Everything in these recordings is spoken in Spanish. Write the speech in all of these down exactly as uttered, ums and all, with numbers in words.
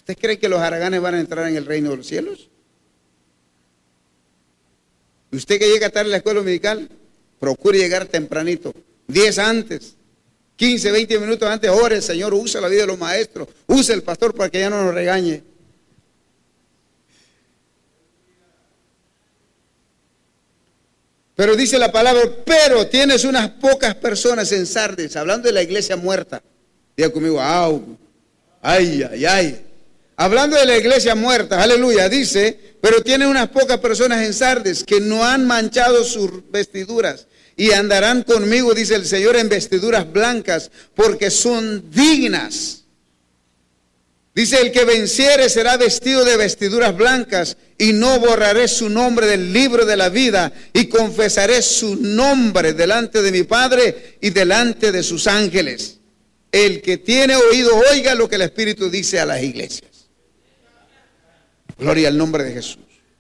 ¿Usted cree que los haraganes van a entrar en el reino de los cielos? ¿Y usted que llega tarde a la escuela dominical? Procure llegar tempranito, diez antes, quince, veinte minutos antes. Ore, Señor, usa la vida de los maestros, usa el pastor para que ya no nos regañe. Pero dice la palabra, pero tienes unas pocas personas en Sardis, hablando de la iglesia muerta. Diga conmigo, au, ay, ay, ay. Hablando de la iglesia muerta, aleluya, dice, pero tiene unas pocas personas en Sardis que no han manchado sus vestiduras y andarán conmigo, dice el Señor, en vestiduras blancas, porque son dignas. Dice, el que venciere será vestido de vestiduras blancas y no borraré su nombre del libro de la vida y confesaré su nombre delante de mi Padre y delante de sus ángeles. El que tiene oído, oiga lo que el Espíritu dice a las iglesias. Gloria al nombre de Jesús.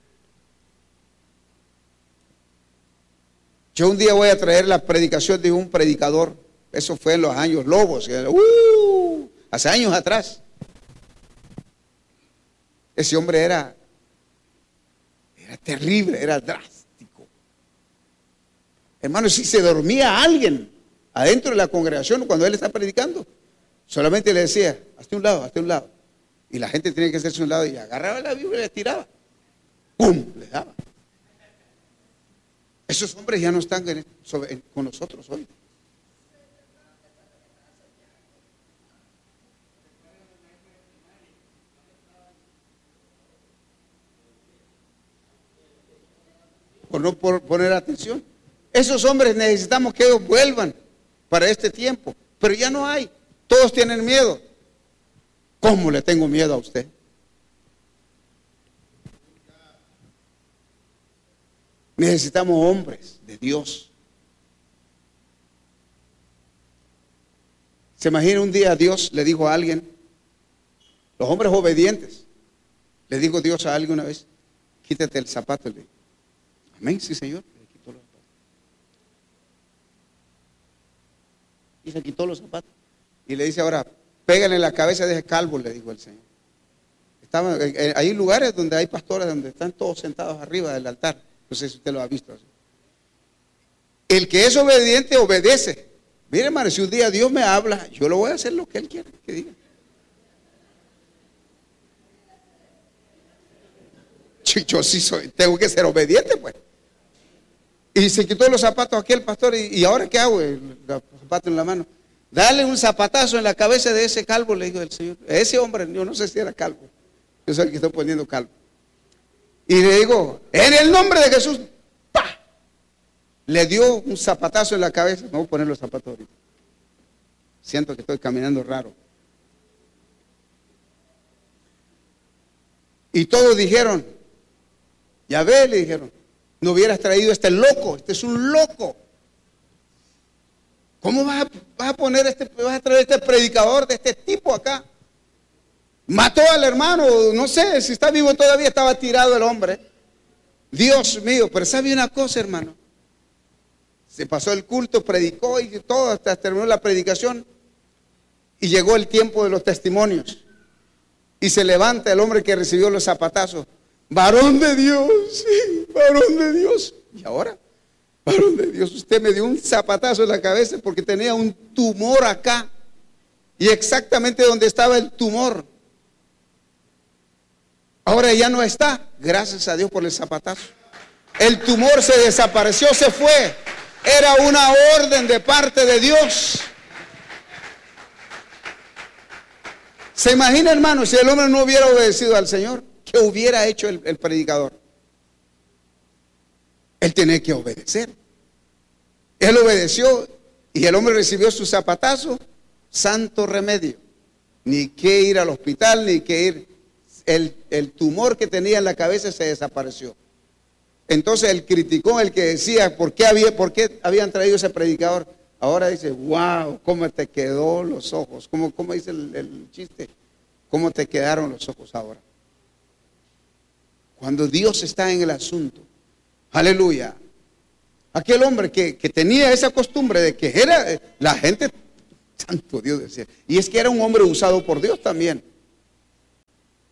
Yo un día voy a traer la predicación de un predicador. Eso fue en los años lobos, uh, hace años atrás. Ese hombre era, era terrible, era drástico. Hermano, si se dormía alguien adentro de la congregación cuando él está predicando, solamente le decía, hazte un lado, hazte un lado. Y la gente tenía que hacerse un lado y agarraba la Biblia y le tiraba. ¡Pum! Le daba. Esos hombres ya no están con nosotros hoy. Por no por poner atención. Esos hombres necesitamos que ellos vuelvan para este tiempo, pero ya no hay. Todos tienen miedo. ¿Cómo le tengo miedo a usted? Necesitamos hombres de Dios. Se imagina un día Dios le dijo a alguien, los hombres obedientes, le dijo Dios a alguien una vez, quítate el zapato. Le dijo, amén, sí, Señor. Le quitó los zapatos. Y se quitó los zapatos. Y le dice ahora, pégale en la cabeza de ese calvo, le dijo el Señor. Estaba, eh, hay lugares donde hay pastores donde están todos sentados arriba del altar. No sé si usted lo ha visto así. El que es obediente, obedece. Mire, hermano, si un día Dios me habla, yo lo voy a hacer lo que Él quiere que diga. Yo, yo sí soy, tengo que ser obediente, pues. Y se quitó los zapatos aquí el pastor. ¿Y, y ahora qué hago? El, el zapato en la mano. Dale un zapatazo en la cabeza de ese calvo, le dijo el Señor. Ese hombre, yo no sé si era calvo. Yo soy el que estoy poniendo calvo. Y le digo, en el nombre de Jesús, ¡pa! Le dio un zapatazo en la cabeza. Me voy a poner los zapatos ahorita. Siento que estoy caminando raro. Y todos dijeron, ya ve, le dijeron, no hubieras traído este loco, este es un loco. ¿Cómo vas a, vas a poner este, vas a traer este predicador de este tipo acá? Mató al hermano, no sé si está vivo todavía, estaba tirado el hombre. Dios mío, pero ¿sabe una cosa, hermano? Se pasó el culto, predicó y todo, hasta terminó la predicación. Y llegó el tiempo de los testimonios. Y se levanta el hombre que recibió los zapatazos. Varón de Dios, sí, varón de Dios. ¿Y ahora? Varón de Dios, usted me dio un zapatazo en la cabeza porque tenía un tumor acá. Y exactamente donde estaba el tumor. Ahora ya no está. Gracias a Dios por el zapatazo. El tumor se desapareció, se fue. Era una orden de parte de Dios. ¿Se imagina, hermano, si el hombre no hubiera obedecido al Señor? ¿Qué hubiera hecho el, el predicador? Él tenía que obedecer. Él obedeció y el hombre recibió su zapatazo. Santo remedio. Ni que ir al hospital, ni que ir. El, el tumor que tenía en la cabeza se desapareció. Entonces él criticó el que decía por qué, había, por qué habían traído ese predicador. Ahora dice, wow, cómo te quedó los ojos. ¿Cómo, cómo dice el, el chiste? ¿Cómo te quedaron los ojos ahora? Cuando Dios está en el asunto. Aleluya. Aquel hombre que, que tenía esa costumbre de que era la gente, santo Dios decía. Y es que era un hombre usado por Dios también.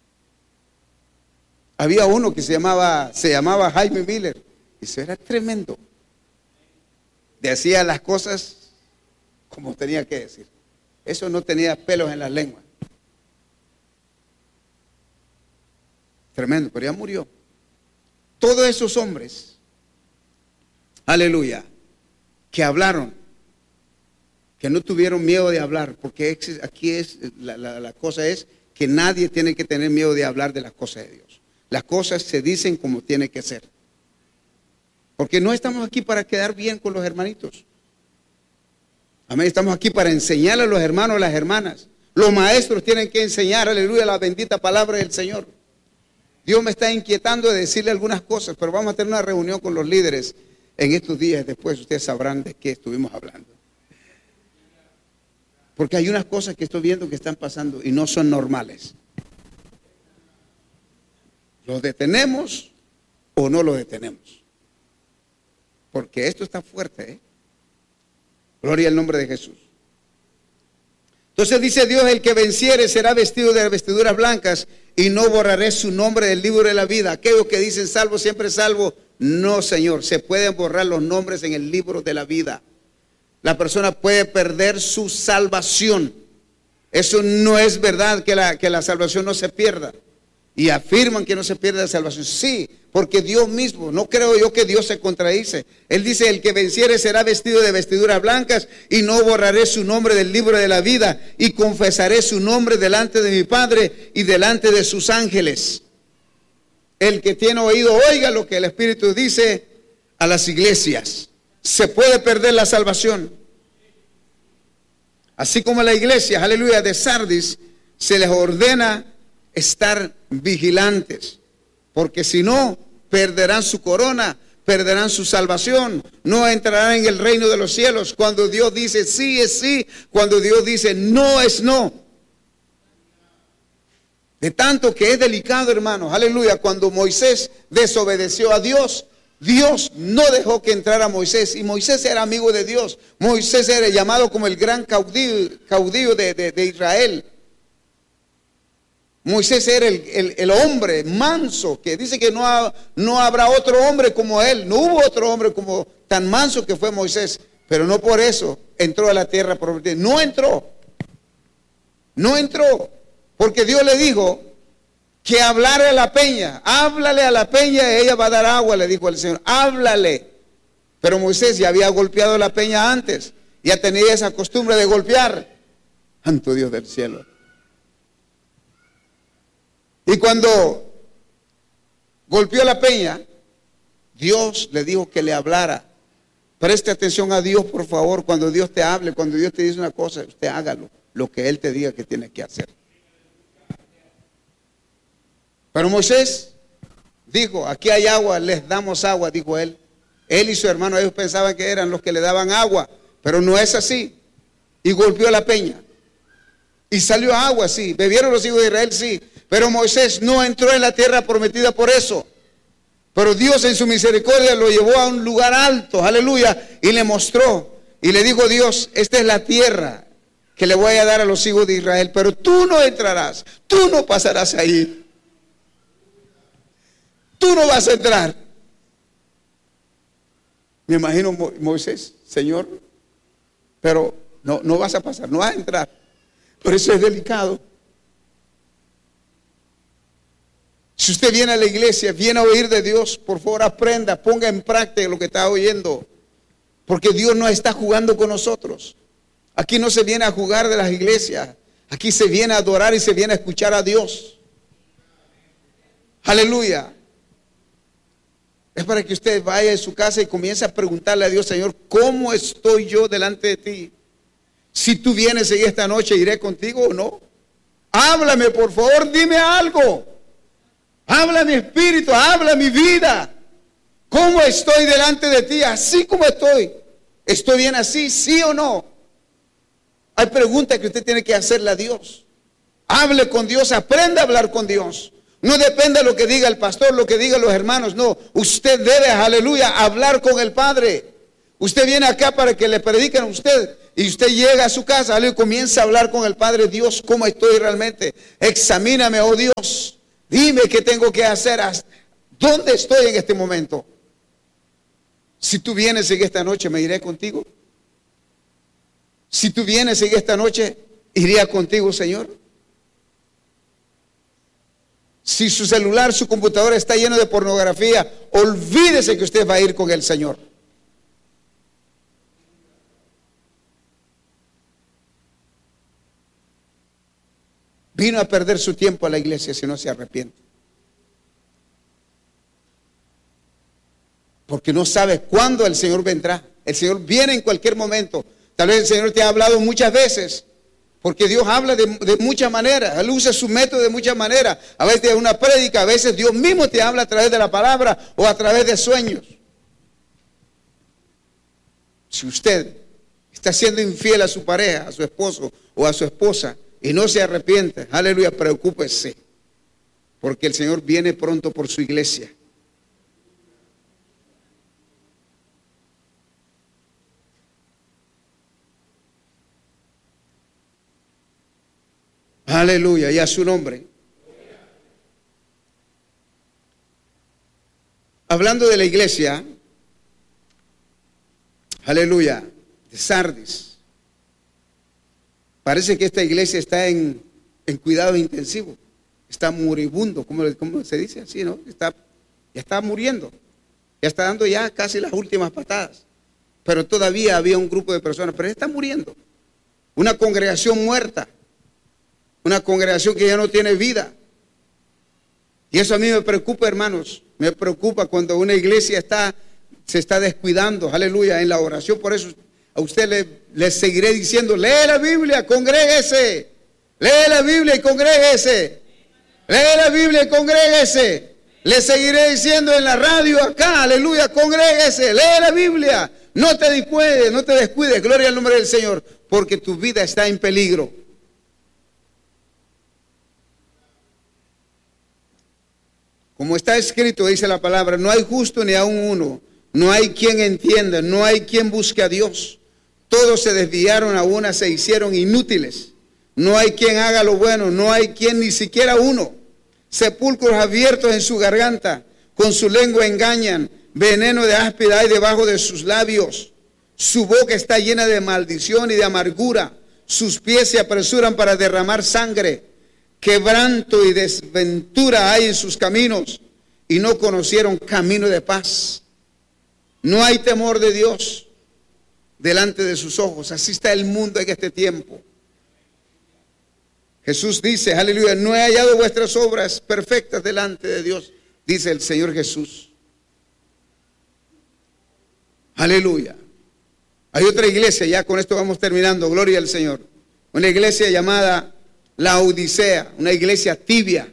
Había uno que se llamaba, se llamaba Jaime Miller. Eso era tremendo. Decía las cosas como tenía que decir. Eso no tenía pelos en la lengua. Tremendo, pero ya murió. Todos esos hombres, aleluya, que hablaron, que no tuvieron miedo de hablar, porque aquí es la, la, la cosa es que nadie tiene que tener miedo de hablar de las cosas de Dios. Las cosas se dicen como tiene que ser. Porque no estamos aquí para quedar bien con los hermanitos. Amén, estamos aquí para enseñarle a los hermanos y las hermanas. Los maestros tienen que enseñar, aleluya, la bendita palabra del Señor. Dios me está inquietando de decirle algunas cosas, pero vamos a tener una reunión con los líderes en estos días. Después ustedes sabrán de qué estuvimos hablando. Porque hay unas cosas que estoy viendo que están pasando y no son normales. ¿Los detenemos o no los detenemos? Porque esto está fuerte, ¿eh? Gloria al nombre de Jesús. Entonces dice Dios: el que venciere será vestido de vestiduras blancas y no borraré su nombre del libro de la vida. Aquellos que dicen salvo, siempre salvo. No, Señor, se pueden borrar los nombres en el libro de la vida. La persona puede perder su salvación. Eso no es verdad, que la, que la salvación no se pierda. Y afirman que no se pierde la salvación. Sí, porque Dios mismo, no creo yo que Dios se contradice. Él dice: el que venciere será vestido de vestiduras blancas y no borraré su nombre del libro de la vida y confesaré su nombre delante de mi Padre y delante de sus ángeles. El que tiene oído, oiga lo que el Espíritu dice a las iglesias. Se puede perder la salvación. Así como la iglesia, aleluya, de Sardis, se les ordena estar vigilantes, porque si no, perderán su corona, perderán su salvación, no entrarán en el reino de los cielos. Cuando Dios dice sí es sí, cuando Dios dice no es no. De tanto que es delicado, hermanos, aleluya, cuando Moisés desobedeció a Dios, Dios no dejó que entrara Moisés, y Moisés era amigo de Dios. Moisés era llamado como el gran caudillo, caudillo de, de, de Israel. Moisés era el, el, el hombre manso, que dice que no, ha, no habrá otro hombre como él. No hubo otro hombre como tan manso que fue Moisés, pero no por eso entró a la tierra prometida. No entró, no entró, porque Dios le dijo que hablara a la peña. Háblale a la peña y ella va a dar agua, le dijo el Señor. Háblale. Pero Moisés ya había golpeado la peña antes, ya tenía esa costumbre de golpear. Santo Dios del cielo. Y cuando golpeó la peña, Dios le dijo que le hablara. Preste atención a Dios, por favor. Cuando Dios te hable, cuando Dios te dice una cosa, usted hágalo, lo que Él te diga que tiene que hacer. Pero Moisés dijo: aquí hay agua, les damos agua, dijo él. Él y su hermano, ellos pensaban que eran los que le daban agua, pero no es así. Y golpeó la peña y salió agua, sí. Bebieron los hijos de Israel, sí. Pero Moisés no entró en la tierra prometida por eso. Pero Dios en su misericordia lo llevó a un lugar alto, aleluya, y le mostró. Y le dijo Dios: esta es la tierra que le voy a dar a los hijos de Israel, pero tú no entrarás, tú no pasarás ahí. Tú no vas a entrar. Me imagino Mo- Moisés: Señor, pero no, no vas a pasar, no vas a entrar. Pero eso es delicado. Si usted viene a la iglesia, viene a oír de Dios, por favor aprenda, ponga en práctica lo que está oyendo. Porque Dios no está jugando con nosotros. Aquí no se viene a jugar de las iglesias. Aquí se viene a adorar y se viene a escuchar a Dios. Aleluya. Es para que usted vaya a su casa y comience a preguntarle a Dios: Señor, ¿cómo estoy yo delante de ti? Si tú vienes en esta noche, ¿iré contigo o no? Háblame, por favor, dime algo. Habla mi espíritu, habla mi vida. ¿Cómo estoy delante de ti? Así como estoy. ¿Estoy bien así? ¿Sí o no? Hay preguntas que usted tiene que hacerle a Dios. Hable con Dios, aprenda a hablar con Dios. No depende de lo que diga el pastor, lo que digan los hermanos. No, usted debe, aleluya, hablar con el Padre. Usted viene acá para que le prediquen a usted. Y usted llega a su casa, aleluya, y comienza a hablar con el Padre. Dios, ¿cómo estoy realmente? Examíname, oh Dios. Dime qué tengo que hacer. ¿Dónde estoy en este momento? Si tú vienes en esta noche, me iré contigo. Si tú vienes en esta noche, iría contigo, Señor. Si su celular, su computadora está lleno de pornografía, olvídese que usted va a ir con el Señor. Vino a perder su tiempo a la iglesia si no se arrepiente. Porque no sabe cuándo el Señor vendrá. El Señor viene en cualquier momento. Tal vez el Señor te ha hablado muchas veces, porque Dios habla de, de muchas maneras. Él usa su método de muchas maneras. A veces de una prédica, a veces Dios mismo te habla a través de la palabra o a través de sueños. Si usted está siendo infiel a su pareja, a su esposo o a su esposa, y no se arrepiente, aleluya, preocúpese, porque el Señor viene pronto por su iglesia. Aleluya, y a su nombre. Hablando de la iglesia, aleluya, de Sardis. Parece que esta iglesia está en, en cuidado intensivo. Está moribundo, ¿cómo, cómo se dice así, no? Está, ya está muriendo. Ya está dando ya casi las últimas patadas. Pero todavía había un grupo de personas, pero ya está muriendo. Una congregación muerta. Una congregación que ya no tiene vida. Y eso a mí me preocupa, hermanos. Me preocupa cuando una iglesia está, se está descuidando, aleluya, en la oración. Por eso a usted le, le seguiré diciendo, lee la Biblia, congréguese. Lee la Biblia y congréguese. Lee la Biblia y congréguese. Le seguiré diciendo en la radio acá, aleluya, congréguese. Lee la Biblia. No te descuides, no te descuides. Gloria al nombre del Señor. Porque tu vida está en peligro. Como está escrito, dice la palabra, no hay justo ni aun uno, no hay quien entienda, no hay quien busque a Dios. Todos se desviaron, a una se hicieron inútiles. No hay quien haga lo bueno, no hay quien ni siquiera uno. Sepulcros abiertos en su garganta, con su lengua engañan, veneno de áspida hay debajo de sus labios. Su boca está llena de maldición y de amargura, sus pies se apresuran para derramar sangre. Quebranto y desventura hay en sus caminos y no conocieron camino de paz. No hay temor de Dios delante de sus ojos. Así está el mundo en este tiempo. Jesús dice, aleluya, no he hallado vuestras obras perfectas delante de Dios, dice el Señor Jesús. Aleluya. Hay otra iglesia, ya con esto vamos terminando, gloria al Señor. Una iglesia llamada La Odisea, una iglesia tibia.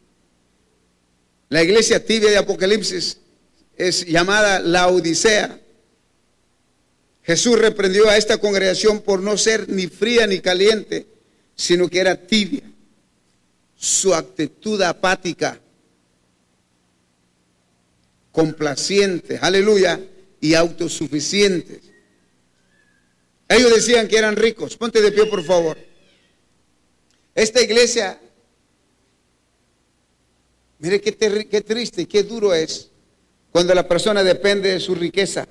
La iglesia tibia de Apocalipsis es llamada La Odisea. Jesús reprendió a esta congregación por no ser ni fría ni caliente, sino que era tibia. Su actitud apática, complaciente, aleluya, y autosuficiente. Ellos decían que eran ricos. Ponte de pie, por favor. Esta iglesia, mire qué, ter, qué triste y qué duro es cuando la persona depende de su riqueza.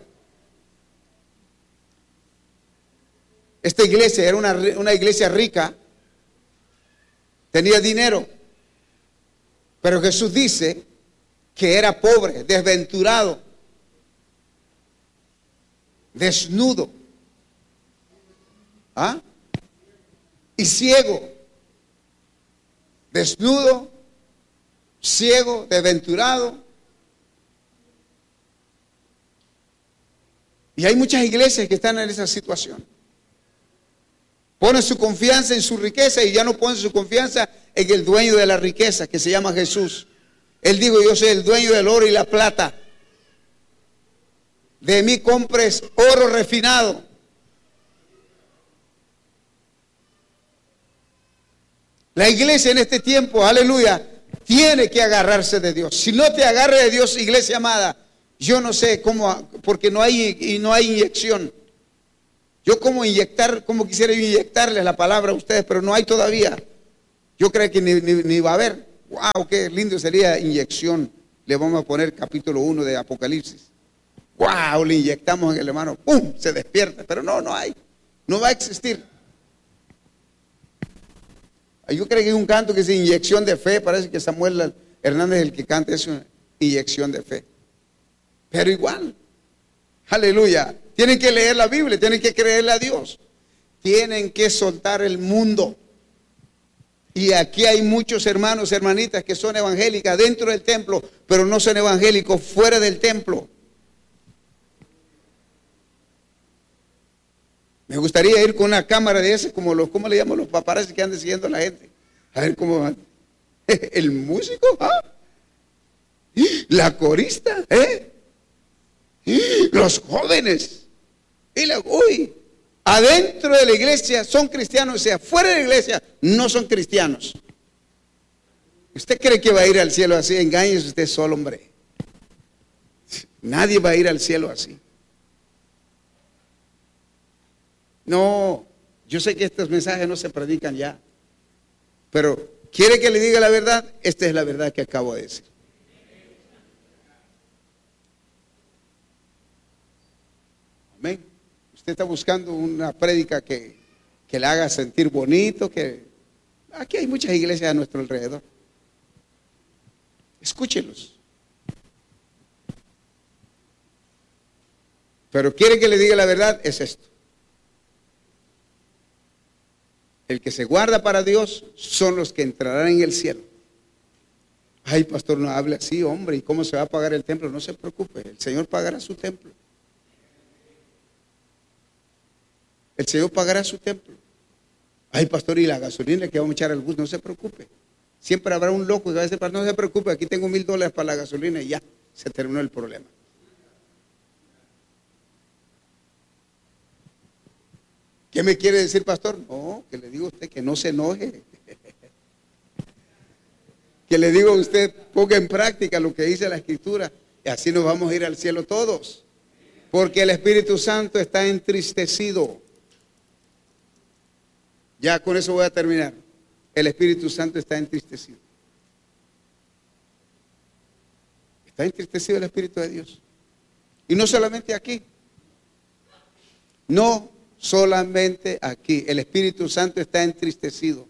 Esta iglesia era una, una iglesia rica, tenía dinero, pero Jesús dice que era pobre, desventurado, desnudo, ¿ah? y ciego. Desnudo, ciego, desventurado. Y hay muchas iglesias que están en esa situación. Ponen su confianza en su riqueza y ya no ponen su confianza en el dueño de la riqueza, que se llama Jesús. Él dijo, yo soy el dueño del oro y la plata. De mí compres oro refinado. La iglesia en este tiempo, aleluya, tiene que agarrarse de Dios. Si no te agarra de Dios, iglesia amada, yo no sé cómo, porque no hay, y no hay inyección. Yo como inyectar, como quisiera inyectarles la palabra a ustedes, pero no hay todavía. Yo creo que ni, ni, ni va a haber. Wow, qué lindo sería inyección. Le vamos a poner capítulo uno de Apocalipsis. Wow, le inyectamos en el hermano, ¡pum! Se despierta, pero no, no hay, no va a existir. Yo creo que hay un canto que dice inyección de fe, parece que Samuel Hernández el que canta es una inyección de fe. Pero igual, aleluya, tienen que leer la Biblia, tienen que creerle a Dios, tienen que soltar el mundo. Y aquí hay muchos hermanos, hermanitas que son evangélicas dentro del templo, pero no son evangélicos fuera del templo. Me gustaría ir con una cámara de ese, como los, ¿cómo le llaman los paparazzi que andan siguiendo a la gente? A ver cómo van. El músico, ¿ah? La corista, ¿eh? Los jóvenes. Y la, uy, adentro de la iglesia son cristianos, o sea, fuera de la iglesia no son cristianos. ¿Usted cree que va a ir al cielo así? Engáñese usted solo, hombre. Nadie va a ir al cielo así. No, yo sé que estos mensajes no se predican ya, pero ¿quiere que le diga la verdad? Esta es la verdad que acabo de decir. Amén. Usted está buscando una prédica que, que le haga sentir bonito, que aquí hay muchas iglesias a nuestro alrededor. Escúchelos. Pero quiere que le diga la verdad, es esto. El que se guarda para Dios son los que entrarán en el cielo. Ay, pastor, no hable así, hombre, ¿y cómo se va a pagar el templo? No se preocupe, el Señor pagará su templo. El Señor pagará su templo. Ay, pastor, y la gasolina que vamos a echar al bus, no se preocupe. Siempre habrá un loco que va a decir, no se preocupe, aquí tengo mil dólares para la gasolina y ya, se terminó el problema. ¿Qué me quiere decir, pastor? No, que le digo a usted que no se enoje. Que le digo a usted, ponga en práctica lo que dice la Escritura y así nos vamos a ir al cielo todos. Porque el Espíritu Santo está entristecido. Ya con eso voy a terminar. El Espíritu Santo está entristecido. Está entristecido el Espíritu de Dios. Y no solamente aquí. No solamente aquí. El Espíritu Santo está entristecido.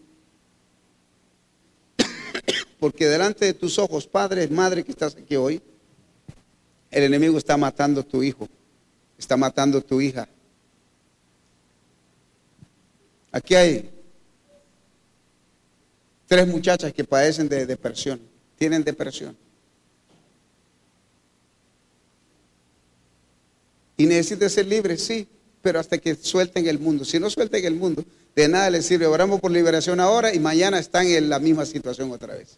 Porque delante de tus ojos, padre, madre que estás aquí hoy, el enemigo está matando a tu hijo. Está matando a tu hija. Aquí hay tres muchachas que padecen de depresión. Tienen depresión. Y necesitan ser libres, sí, pero hasta que suelten el mundo. Si no suelten el mundo, de nada les sirve. Oramos por liberación ahora y mañana están en la misma situación otra vez.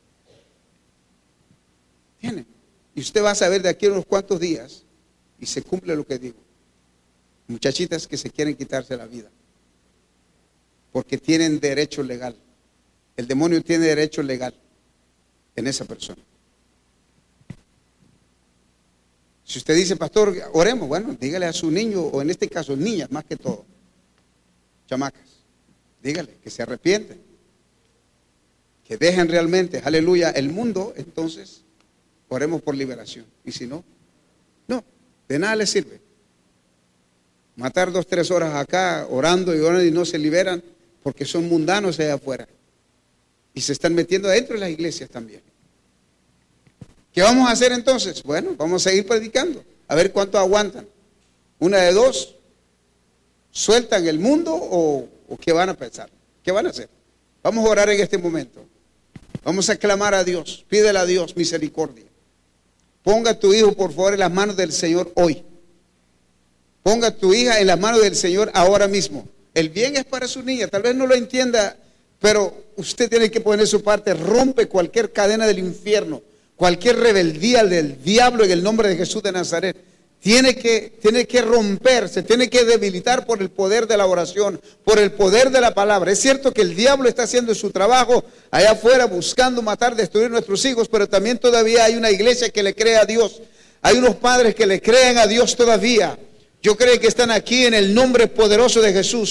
¿Tienen? Y usted va a saber de aquí a unos cuantos días y se cumple lo que digo. Muchachitas que se quieren quitarse la vida porque tienen derecho legal. El demonio tiene derecho legal en esa persona. Si usted dice, pastor, oremos, bueno, dígale a su niño, o en este caso niñas más que todo, chamacas, dígale que se arrepienten, que dejen realmente, aleluya, el mundo. Entonces oremos por liberación. Y si no, no, de nada les sirve matar dos, tres horas acá orando y orando y no se liberan porque son mundanos allá afuera y se están metiendo adentro de las iglesias también. ¿Qué vamos a hacer entonces? Bueno, vamos a seguir predicando, a ver cuánto aguantan. Una de dos, ¿sueltan el mundo o, o qué van a pensar? ¿Qué van a hacer? Vamos a orar en este momento. Vamos a clamar a Dios, pídele a Dios misericordia. Ponga a tu hijo por favor en las manos del Señor hoy. Ponga a tu hija en las manos del Señor ahora mismo. El bien es para su niña, tal vez no lo entienda, pero usted tiene que poner su parte. Rompe cualquier cadena del infierno, cualquier rebeldía del diablo en el nombre de Jesús de Nazaret. Tiene que, tiene que romperse, tiene que debilitar por el poder de la oración, por el poder de la palabra. Es cierto que el diablo está haciendo su trabajo allá afuera buscando matar, destruir nuestros hijos, pero también todavía hay una iglesia que le cree a Dios. Hay unos padres que le creen a Dios todavía. Yo creo que están aquí en el nombre poderoso de Jesús.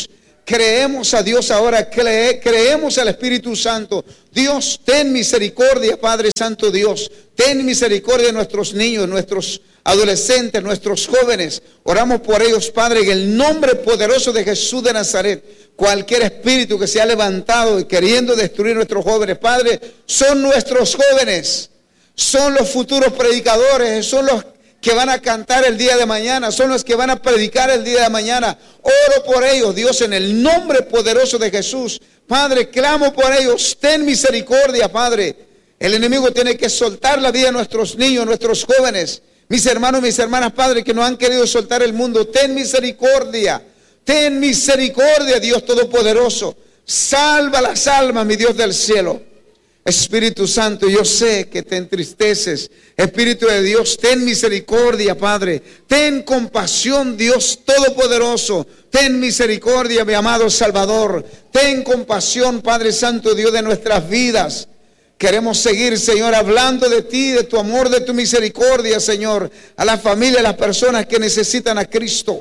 creemos a Dios ahora, cre, creemos al Espíritu Santo. Dios, ten misericordia, Padre Santo Dios. Ten misericordia de nuestros niños, nuestros adolescentes, nuestros jóvenes. Oramos por ellos, Padre, en el nombre poderoso de Jesús de Nazaret. Cualquier espíritu que se ha levantado y queriendo destruir a nuestros jóvenes, Padre, son nuestros jóvenes. Son los futuros predicadores, son los que van a cantar el día de mañana, son los que van a predicar el día de mañana. Oro por ellos, Dios, en el nombre poderoso de Jesús. Padre, clamo por ellos, ten misericordia, Padre. El enemigo tiene que soltar la vida de nuestros niños, nuestros jóvenes, mis hermanos, mis hermanas, Padre, que no han querido soltar el mundo. Ten misericordia, ten misericordia, Dios Todopoderoso. Salva las almas, mi Dios del cielo. Espíritu Santo, yo sé que te entristeces. Espíritu de Dios, ten misericordia, Padre. Ten compasión, Dios Todopoderoso. Ten misericordia, mi amado Salvador. Ten compasión, Padre Santo, Dios, de nuestras vidas. Queremos seguir, Señor, hablando de ti, de tu amor, de tu misericordia, Señor, a la familia, a las personas que necesitan a Cristo.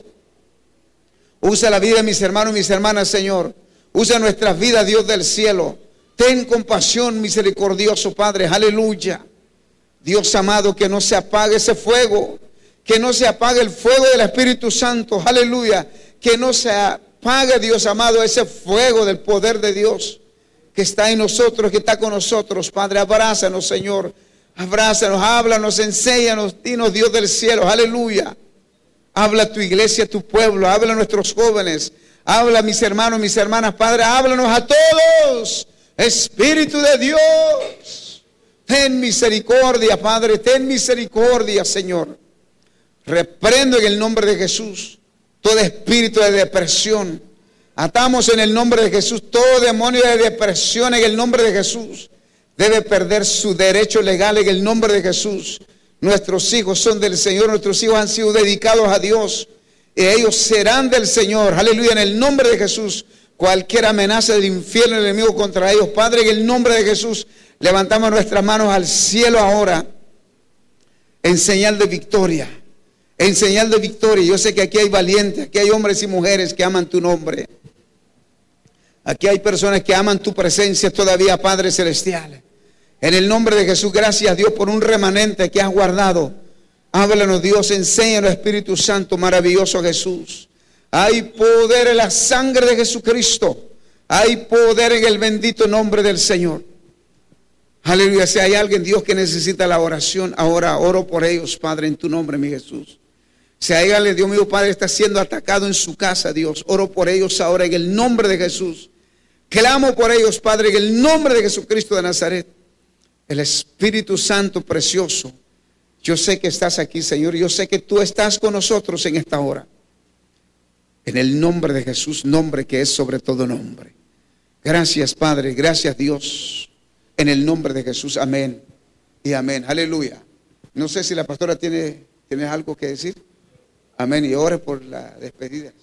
Usa la vida de mis hermanos y mis hermanas, Señor. Usa nuestras vidas, Dios del cielo. Ten compasión, misericordioso Padre, aleluya. Dios amado, que no se apague ese fuego, que no se apague el fuego del Espíritu Santo, aleluya. Que no se apague, Dios amado, ese fuego del poder de Dios que está en nosotros, que está con nosotros, Padre. Abrázanos, Señor, abrázanos, háblanos, enséñanos, dinos, Dios del cielo, aleluya. Habla a tu iglesia, a tu pueblo, habla a nuestros jóvenes, habla a mis hermanos, mis hermanas, Padre, háblanos a todos. Espíritu de Dios, ten misericordia, Padre, ten misericordia, Señor. Reprendo en el nombre de Jesús todo espíritu de depresión. Atamos en el nombre de Jesús todo demonio de depresión en el nombre de Jesús. Debe perder su derecho legal en el nombre de Jesús. Nuestros hijos son del Señor, nuestros hijos han sido dedicados a Dios y ellos serán del Señor, aleluya, en el nombre de Jesús. Cualquier amenaza del infierno, el enemigo contra ellos, Padre, en el nombre de Jesús, levantamos nuestras manos al cielo ahora, en señal de victoria, en señal de victoria. Yo sé que aquí hay valientes, aquí hay hombres y mujeres que aman tu nombre. Aquí hay personas que aman tu presencia todavía, Padre Celestial. En el nombre de Jesús, gracias Dios por un remanente que has guardado. Háblanos, Dios, enséñanos, Espíritu Santo, maravilloso Jesús. Hay poder en la sangre de Jesucristo. Hay poder en el bendito nombre del Señor. Aleluya. Si hay alguien, Dios, que necesita la oración, ahora oro por ellos, Padre, en tu nombre, mi Jesús. Si hay alguien, Dios mío, Padre, está siendo atacado en su casa, Dios, oro por ellos ahora en el nombre de Jesús. Clamo por ellos, Padre, en el nombre de Jesucristo de Nazaret. El Espíritu Santo precioso, yo sé que estás aquí, Señor. Yo sé que tú estás con nosotros en esta hora. En el nombre de Jesús, nombre que es sobre todo nombre. Gracias, Padre, gracias, Dios. En el nombre de Jesús, amén y amén. Aleluya. No sé si la pastora tiene, tiene algo que decir. Amén. Y ore por la despedida.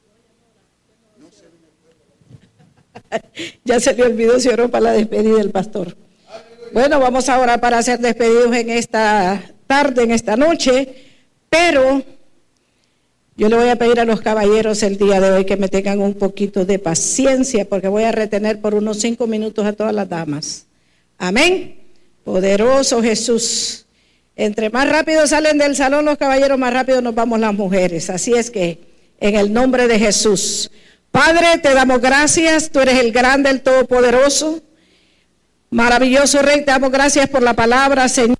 Ya se le olvidó si oró para la despedida del pastor. Bueno, vamos a orar para ser despedidos en esta tarde, en esta noche, pero yo le voy a pedir a los caballeros el día de hoy que me tengan un poquito de paciencia, porque voy a retener por unos cinco minutos a todas las damas. Amén. Poderoso Jesús. Entre más rápido salen del salón los caballeros, más rápido nos vamos las mujeres. Así es que, en el nombre de Jesús. Padre, te damos gracias. Tú eres el grande, el todopoderoso. Maravilloso Rey, te damos gracias por la palabra, Señor.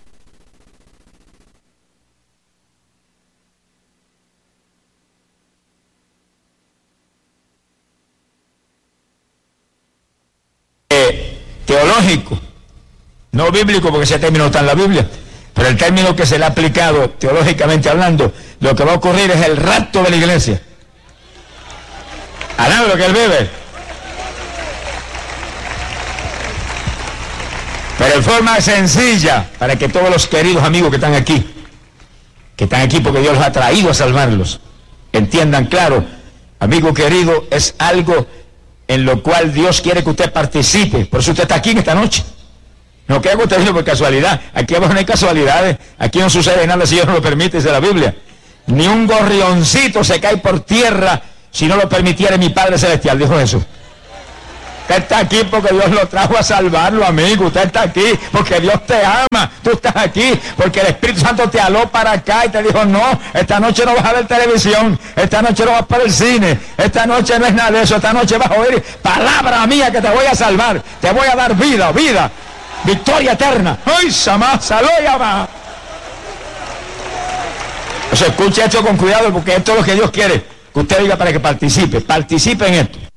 Teológico, no bíblico, porque ese término está en la Biblia, pero el término que se le ha aplicado teológicamente hablando, lo que va a ocurrir es el rapto de la iglesia. Alaba lo que él bebe. Pero en forma sencilla, para que todos los queridos amigos que están aquí, que están aquí porque Dios los ha traído a salvarlos, entiendan claro, amigo querido, es algo en lo cual Dios quiere que usted participe. Por eso usted está aquí en esta noche. No que usted vino por casualidad. Aquí abajo no hay casualidades. Aquí no sucede nada si Dios no lo permite, dice la Biblia. Ni un gorrioncito se cae por tierra si no lo permitiera mi Padre Celestial, dijo Jesús. Usted está aquí porque Dios lo trajo a salvarlo, amigo. Usted está aquí porque Dios te ama. Tú estás aquí porque el Espíritu Santo te aló para acá y te dijo, no, esta noche no vas a ver televisión, esta noche no vas para el cine, esta noche no es nada de eso, esta noche vas a oír palabra mía que te voy a salvar, te voy a dar vida, vida, victoria eterna. ¡Ay, Samá, Saloyama! O sea, escuche esto con cuidado porque esto es lo que Dios quiere que usted diga para que participe. Participe en esto.